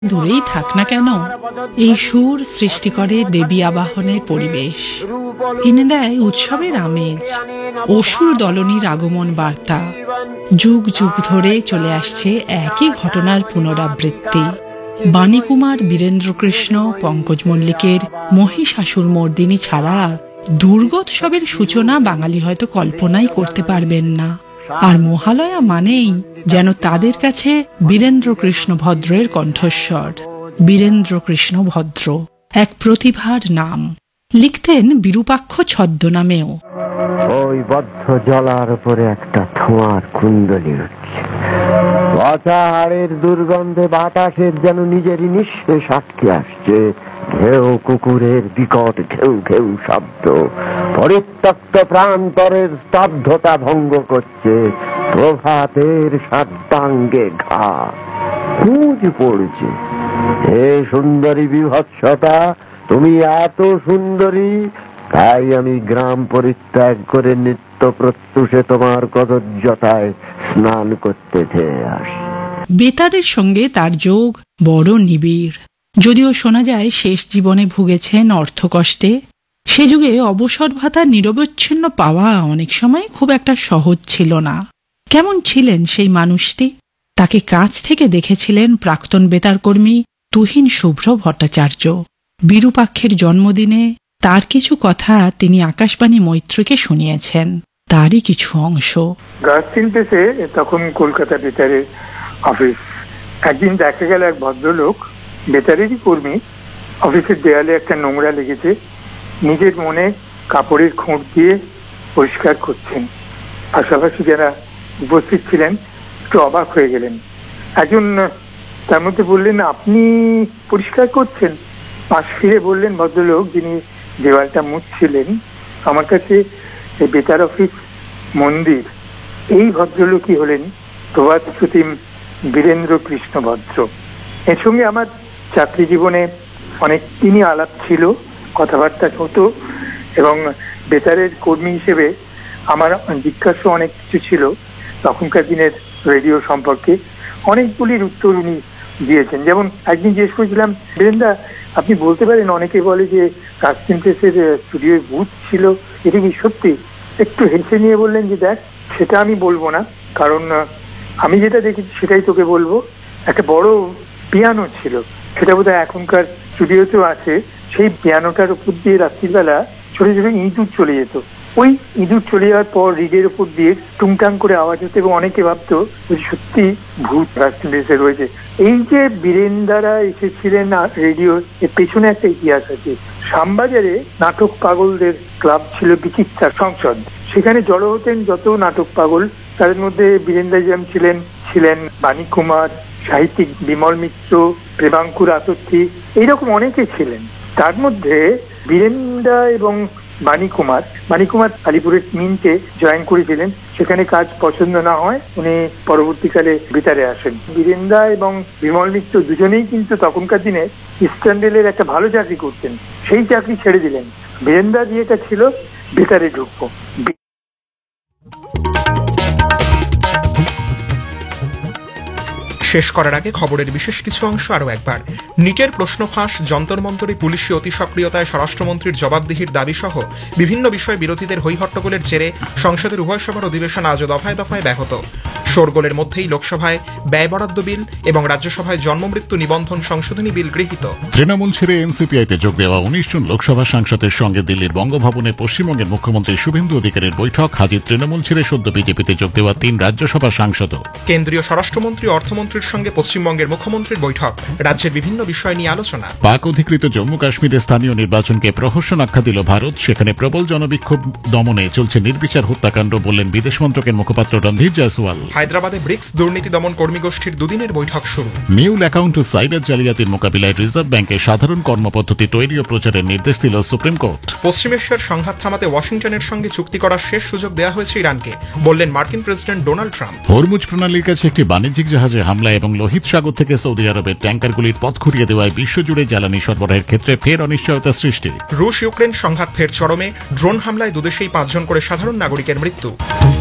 দূরেই থাক না কেন, এই সুর সৃষ্টি করে দেবী আবাহনের পরিবেশ, এনে দেয় উৎসবের আমেজ। অসুর দলনীর আগমন বার্তা, যুগ যুগ ধরে চলে আসছে একই ঘটনার পুনরাবৃত্তি। বাণীকুমার, বীরেন্দ্রকৃষ্ণ, পঙ্কজ মল্লিকের মহিষাসুর মর্দিনী ছাড়া দুর্গোৎসবের সূচনা বাঙালি হয়তো কল্পনাই করতে পারবেন না। আর মহালয়া মানেই যেন তাদের কাছে বীরেন্দ্রকৃষ্ণ ভদ্রের কণ্ঠস্বর। বীরেন্দ্রকৃষ্ণ ভদ্র এক প্রতিভার নাম, লিখতেন বিরূপাক্ষ ছদ্মনামেও। ওই বদ্ধ জলার উপরে একটা ধোঁয়ার কুণ্ডলী উঠছে, পচা হাড়ের দুর্গন্ধে বাতাসের যেন নিজেরই নিঃশ্বাস আটকে আসছে। ঘেউ কুকুরের বিকট ঘেউ ঘেউ শব্দ পরিত্যক্ত প্রান্তরের স্তব্ধতা ভঙ্গ করছে। প্রভাতের সাদ্দাঙ্গে ঘা খুঁজ পড়ছে। হে সুন্দরী বিভৎসতা, তুমি এত সুন্দরী, তাই আমি গ্রাম পরিত্যাগ করে নিত্য প্রত্যুষে তোমার কদর্যতায় স্নান করতে চেয়ে আসি। বেতারের সঙ্গে তার যোগ বড় নিবিড়। যদিও শোনা যায় শেষ জীবনে ভুগেছেন অর্থকষ্টে, সে যুগে অবসর ভাতা নিরবচ্ছিন্ন পাওয়া অনেক সময় খুব একটা সহজ ছিল না। কেমন ছিলেন সেই মানুষটি? তাকে কাছ থেকে দেখেছিলেন প্রাক্তন বেতারকর্মী তুহিন শুভ্র ভট্টাচার্য। বিরূপাক্ষের জন্মদিনে তার কিছু কথা তিনি আকাশবাণী মৈত্রীকে শুনিয়েছেন, তারই কিছু অংশ। তখন কলকাতা বেতারের অফিস। একদিন দেখা গেল এক ভদ্রলোক, বেতারেরই কর্মী, অফিসের দেয়ালে একটা নোংরা লেগেছে, নিজের মনে কাপড়ের খোঁট দিয়ে পরিষ্কার করছেন। পাশাপাশি যারা উপস্থিত ছিলেন একটু অবাক হয়ে গেলেন। একজন তার মধ্যে বললেন, আপনি পরিষ্কার করছেন? পাশ ফিরে বললেন ভদ্রলোক, যিনি দেওয়ালটা মুছছিলেন, আমার কাছে এই বেতার অফিস মন্দির। এই ভদ্রলোকই হলেন প্রভাত প্রতিম বীরেন্দ্র কৃষ্ণ ভদ্র। এর সঙ্গে আমার চাকরি জীবনে অনেক দিনই আলাপ ছিল, কথাবার্তা হতো, এবং বেতারের কর্মী হিসেবে আমার জিজ্ঞাসা অনেক কিছু ছিল তখনকার দিনের রেডিও সম্পর্কে। অনেকগুলির উত্তর উনি দিয়েছেন। যেমন একদিন জিজ্ঞেস করেছিলাম, বীরেন্দা আপনি বলতে পারেন, অনেকে বলে যে কাস্টিং প্রেসের স্টুডিওয় ভূত ছিল, এটা কি সত্যি? একটু হেসে নিয়ে বললেন যে দেখ, সেটা আমি বলবো না, কারণ আমি যেটা দেখেছি সেটাই তোকে বলবো। একটা বড় পিয়ানো ছিল, সেটা বোধহয় এখনকার স্টুডিওতেও আছে। সেই পিয়ানোটার উপর দিয়ে রাত্রিবেলা ছোট ছোট ইঁদুর চলে যেত। ওই ইঁদুর চলে যাওয়ার পর রিগের উপর দিয়ে টুংটাং করে আওয়াজ হতো, এবং অনেকে ভাবতো সত্যি ভূত রাস্তায় রয়েছে। এই যে বীরেন্দারা এসেছিলেন রেডিও, এর পেছনে একটা ইতিহাস আছে। শ্যামবাজারে নাটক পাগলদের ক্লাব ছিল, বিচিত্রা সংসদ। সেখানে জড়ো হতেন যত নাটক পাগল, তাদের মধ্যে বীরেন্দা যেমন ছিলেন বাণীকুমার, সাহিত্যিক বিমল মিত্র, প্রেমাঙ্কুর আতর্থী, এইরকম অনেকে ছিলেন। তার মধ্যে বীরেন্দা এবং বাণীকুমার আলিপুরের মিন্টে জয়েন করেছিলেন। সেখানে কাজ পছন্দ না হয় উনি পরবর্তীকালে বেতারে আসেন। বীরেন্দা এবং বিমল মিত্র দুজনেই কিন্তু তখনকার দিনে ইস্টার্ন রেলের একটা ভালো চাকরি করতেন, সেই চাকরি ছেড়ে দিলেন। বীরেন্দা যেটা ছিল বেতারে ঢুকবো। শেষ করার আগে খবরের বিশেষ কিছু অংশ আরও একবার। নিটের প্রশ্ন ফাঁস, যন্তর মন্তরে পুলিশি অতি সক্রিয়তায় স্বরাষ্ট্রমন্ত্রীর জবাবদিহির দাবি সহ বিভিন্ন বিষয়ে বিরোধীদের হৈহট্টগোলের জেরে সংসদের উভয় সভার অধিবেশন আজও দফায় দফায় ব্যাহত। শোরগোলের মধ্যেই লোকসভায় ব্যয় বরাদ্দ বিল এবং রাজ্যসভায় জন্মমৃত্যু নিবন্ধন সংশোধনী বিল গৃহীত। তৃণমূল ছেড়ে এনসিপিআইতে যোগ দেওয়া 19 জন লোকসভা সাংসদের সঙ্গে দিল্লির বঙ্গভবনে পশ্চিমবঙ্গের মুখ্যমন্ত্রী শুভেন্দু অধিকারীর বৈঠক। হাজির তৃণমূল ছেড়ে সদ্য বিজেপিতে যোগ দেওয়া 3 রাজ্যসভা সাংসদ। কেন্দ্রীয় স্বরাষ্ট্রমন্ত্রী অর্থমন্ত্রীর সঙ্গে পশ্চিমবঙ্গের মুখ্যমন্ত্রীর বৈঠক, রাজ্যের বিভিন্ন বিষয় নিয়ে আলোচনা। পাক অধিকৃত জম্মু কাশ্মীরে স্থানীয় নির্বাচনকে প্রহসন আখ্যা দিল ভারত, সেখানে প্রবল জনবিক্ষোভ দমনে চলছে নির্বিচার হত্যাকাণ্ড, বললেন বিদেশ মন্ত্রকের মুখপাত্র রণধীর জয়সওয়াল। হায়দ্রাবাদে ব্রিক্স দুর্নীতি দমন কর্মী গোষ্ঠীর দুদিনের বৈঠক শুরু। মিউল অ্যাকাউন্ট ও সাইবার জালিয়াতির মোকাবিলায় রিজার্ভ ব্যাংকের সাধারণ কর্মপদ্ধতি তৈরি ও প্রচারের নির্দেশ দিল সুপ্রিম কোর্ট। পশ্চিম এশিয়ার সংঘাত থামাতে ওয়াশিংটনের সঙ্গে চুক্তি করার শেষ সুযোগ দেওয়া হয়েছে ইরানকে, বললেন মার্কিন প্রেসিডেন্ট ডোনাল্ড ট্রাম্প। হরমুজ প্রণালীর কাছে একটি বাণিজ্যিক জাহাজে হামলা এবং লোহিত সাগর থেকে সৌদি আরবের ট্যাঙ্কারগুলির পথ ঘুরিয়ে দেওয়ায় বিশ্বজুড়ে জ্বালানি সরবরাহের ক্ষেত্রে ফের অনিশ্চয়তা সৃষ্টি। রুশ ইউক্রেন সংঘাত ফের চরমে, ড্রোন হামলায় দুদেশেই 5 জন করে সাধারণ নাগরিকের মৃত্যু।